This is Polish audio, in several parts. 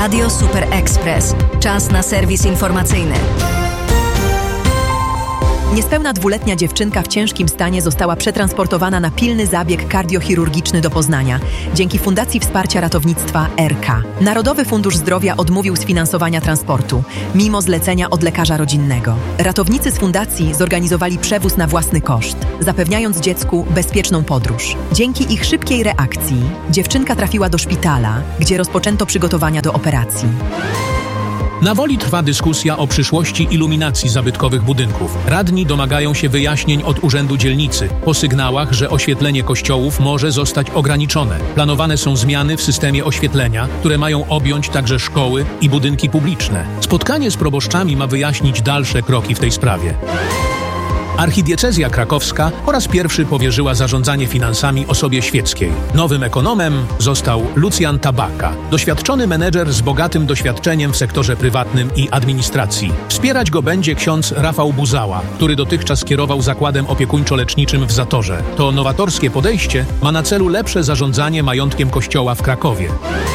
Radio Super Express. Czas na serwis informacyjny. Niespełna 2-letnia dziewczynka w ciężkim stanie została przetransportowana na pilny zabieg kardiochirurgiczny do Poznania dzięki Fundacji Wsparcia Ratownictwa RK. Narodowy Fundusz Zdrowia odmówił sfinansowania transportu, mimo zlecenia od lekarza rodzinnego. Ratownicy z fundacji zorganizowali przewóz na własny koszt, zapewniając dziecku bezpieczną podróż. Dzięki ich szybkiej reakcji dziewczynka trafiła do szpitala, gdzie rozpoczęto przygotowania do operacji. Na Woli trwa dyskusja o przyszłości iluminacji zabytkowych budynków. Radni domagają się wyjaśnień od Urzędu Dzielnicy po sygnałach, że oświetlenie kościołów może zostać ograniczone. Planowane są zmiany w systemie oświetlenia, które mają objąć także szkoły i budynki publiczne. Spotkanie z proboszczami ma wyjaśnić dalsze kroki w tej sprawie. Archidiecezja krakowska po raz pierwszy powierzyła zarządzanie finansami osobie świeckiej. Nowym ekonomem został Lucjan Tabaka, doświadczony menedżer z bogatym doświadczeniem w sektorze prywatnym i administracji. Wspierać go będzie ksiądz Rafał Buzała, który dotychczas kierował zakładem opiekuńczo-leczniczym w Zatorze. To nowatorskie podejście ma na celu lepsze zarządzanie majątkiem kościoła w Krakowie.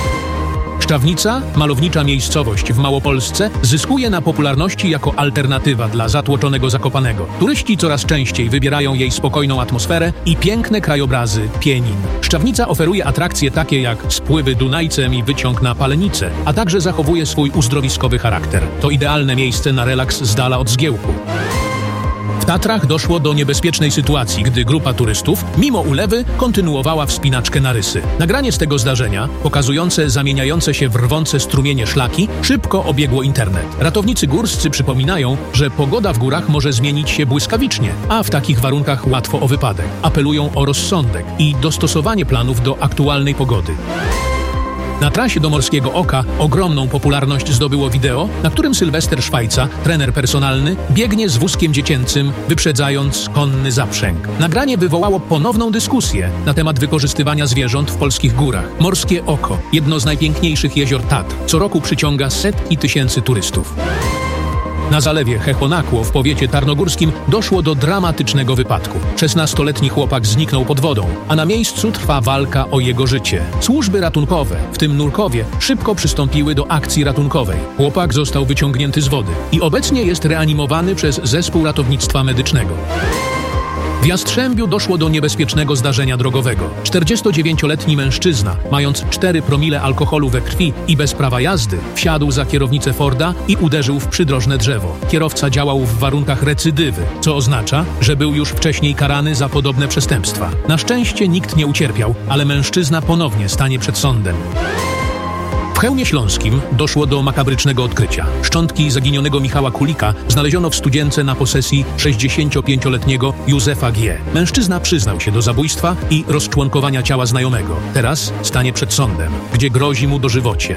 Szczawnica, malownicza miejscowość w Małopolsce, zyskuje na popularności jako alternatywa dla zatłoczonego Zakopanego. Turyści coraz częściej wybierają jej spokojną atmosferę i piękne krajobrazy Pienin. Szczawnica oferuje atrakcje takie jak spływy Dunajcem i wyciąg na Palenicę, a także zachowuje swój uzdrowiskowy charakter. To idealne miejsce na relaks z dala od zgiełku. W Tatrach doszło do niebezpiecznej sytuacji, gdy grupa turystów, mimo ulewy, kontynuowała wspinaczkę na Rysy. Nagranie z tego zdarzenia, pokazujące zamieniające się w rwące strumienie szlaki, szybko obiegło internet. Ratownicy górscy przypominają, że pogoda w górach może zmienić się błyskawicznie, a w takich warunkach łatwo o wypadek. Apelują o rozsądek i dostosowanie planów do aktualnej pogody. Na trasie do Morskiego Oka ogromną popularność zdobyło wideo, na którym Sylwester Szwajca, trener personalny, biegnie z wózkiem dziecięcym, wyprzedzając konny zaprzęg. Nagranie wywołało ponowną dyskusję na temat wykorzystywania zwierząt w polskich górach. Morskie Oko, jedno z najpiękniejszych jezior Tatr, co roku przyciąga setki tysięcy turystów. Na zalewie Chechonakło w powiecie tarnogórskim doszło do dramatycznego wypadku. 16-letni chłopak zniknął pod wodą, a na miejscu trwa walka o jego życie. Służby ratunkowe, w tym nurkowie, szybko przystąpiły do akcji ratunkowej. Chłopak został wyciągnięty z wody i obecnie jest reanimowany przez zespół ratownictwa medycznego. W Jastrzębiu doszło do niebezpiecznego zdarzenia drogowego. 49-letni mężczyzna, mając 4 promile alkoholu we krwi i bez prawa jazdy, wsiadł za kierownicę Forda i uderzył w przydrożne drzewo. Kierowca działał w warunkach recydywy, co oznacza, że był już wcześniej karany za podobne przestępstwa. Na szczęście nikt nie ucierpiał, ale mężczyzna ponownie stanie przed sądem. W Chełmie Śląskim doszło do makabrycznego odkrycia. Szczątki zaginionego Michała Kulika znaleziono w studzience na posesji 65-letniego Józefa G. Mężczyzna przyznał się do zabójstwa i rozczłonkowania ciała znajomego. Teraz stanie przed sądem, gdzie grozi mu dożywocie.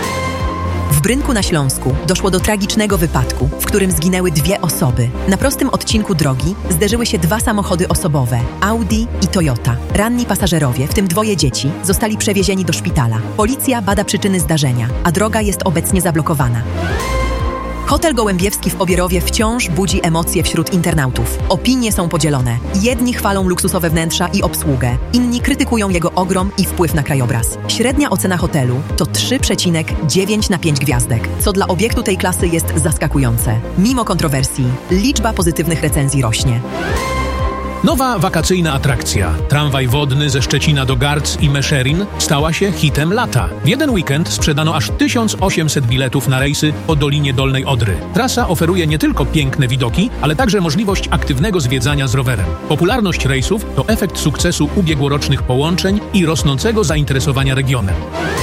W Brynku na Śląsku doszło do tragicznego wypadku, w którym zginęły 2 osoby. Na prostym odcinku drogi zderzyły się 2 samochody osobowe, Audi i Toyota. Ranni pasażerowie, w tym 2 dzieci, zostali przewiezieni do szpitala. Policja bada przyczyny zdarzenia, a droga jest obecnie zablokowana. Hotel Gołębiewski w Pobierowie wciąż budzi emocje wśród internautów. Opinie są podzielone. Jedni chwalą luksusowe wnętrza i obsługę, inni krytykują jego ogrom i wpływ na krajobraz. Średnia ocena hotelu to 3,9 na 5 gwiazdek, co dla obiektu tej klasy jest zaskakujące. Mimo kontrowersji, liczba pozytywnych recenzji rośnie. Nowa wakacyjna atrakcja, tramwaj wodny ze Szczecina do Garc i Meszherin, stała się hitem lata. W jeden weekend sprzedano aż 1800 biletów na rejsy po Dolinie Dolnej Odry. Trasa oferuje nie tylko piękne widoki, ale także możliwość aktywnego zwiedzania z rowerem. Popularność rejsów to efekt sukcesu ubiegłorocznych połączeń i rosnącego zainteresowania regionem.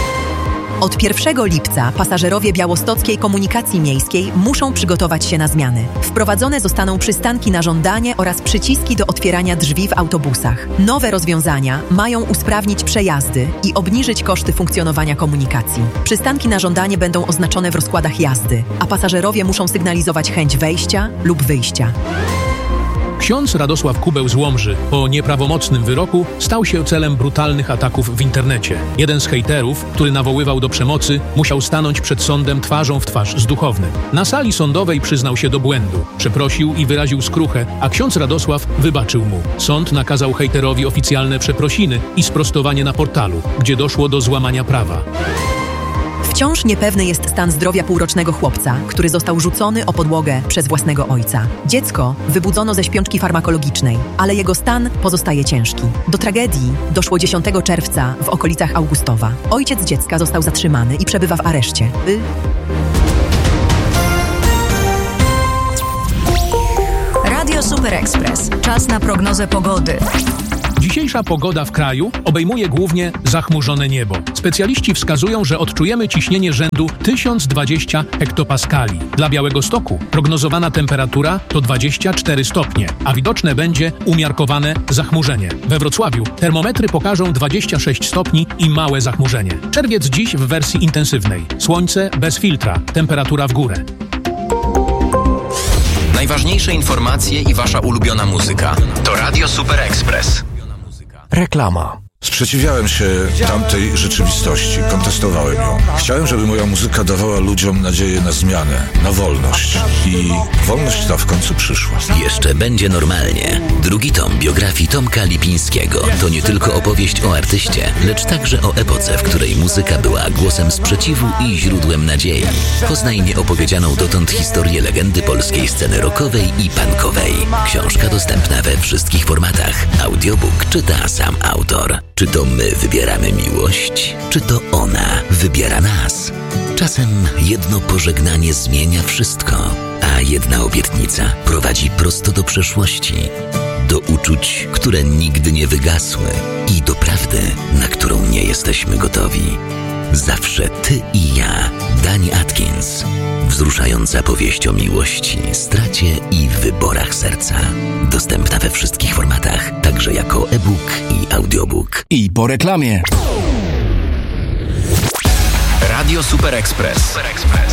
Od 1 lipca pasażerowie białostockiej komunikacji miejskiej muszą przygotować się na zmiany. Wprowadzone zostaną przystanki na żądanie oraz przyciski do otwierania drzwi w autobusach. Nowe rozwiązania mają usprawnić przejazdy i obniżyć koszty funkcjonowania komunikacji. Przystanki na żądanie będą oznaczone w rozkładach jazdy, a pasażerowie muszą sygnalizować chęć wejścia lub wyjścia. Ksiądz Radosław Kubeł z Łomży po nieprawomocnym wyroku stał się celem brutalnych ataków w internecie. Jeden z hejterów, który nawoływał do przemocy, musiał stanąć przed sądem twarzą w twarz z duchownym. Na sali sądowej przyznał się do błędu, przeprosił i wyraził skruchę, a ksiądz Radosław wybaczył mu. Sąd nakazał hejterowi oficjalne przeprosiny i sprostowanie na portalu, gdzie doszło do złamania prawa. Wciąż niepewny jest stan zdrowia półrocznego chłopca, który został rzucony o podłogę przez własnego ojca. Dziecko wybudzono ze śpiączki farmakologicznej, ale jego stan pozostaje ciężki. Do tragedii doszło 10 czerwca w okolicach Augustowa. Ojciec dziecka został zatrzymany i przebywa w areszcie. Radio Super Express. Czas na prognozę pogody. Dzisiejsza pogoda w kraju obejmuje głównie zachmurzone niebo. Specjaliści wskazują, że odczujemy ciśnienie rzędu 1020 hektopaskali. Dla Białegostoku prognozowana temperatura to 24 stopnie, a widoczne będzie umiarkowane zachmurzenie. We Wrocławiu termometry pokażą 26 stopni i małe zachmurzenie. Czerwiec dziś w wersji intensywnej. Słońce bez filtra, temperatura w górę. Najważniejsze informacje i wasza ulubiona muzyka. To Radio Super Express. Reklama. Sprzeciwiałem się tamtej rzeczywistości, kontestowałem ją. Chciałem, żeby moja muzyka dawała ludziom nadzieję na zmianę, na wolność. I wolność ta w końcu przyszła. Jeszcze będzie normalnie. Drugi tom biografii Tomka Lipińskiego to nie tylko opowieść o artyście, lecz także o epoce, w której muzyka była głosem sprzeciwu i źródłem nadziei. Poznaj nieopowiedzianą dotąd historię legendy polskiej sceny rockowej i punkowej. Książka dostępna we wszystkich formatach. Audiobook czyta sam autor. Czy to my wybieramy miłość, czy to ona wybiera nas? Czasem jedno pożegnanie zmienia wszystko, a jedna obietnica prowadzi prosto do przeszłości, do uczuć, które nigdy nie wygasły i do prawdy, na którą nie jesteśmy gotowi. Zawsze ty i ja, Dani Atkins. Wzruszająca powieść o miłości, stracie i wyborach serca. Dostępna we wszystkich formatach, także jako e-book i audiobook. I po reklamie. Radio Super Express.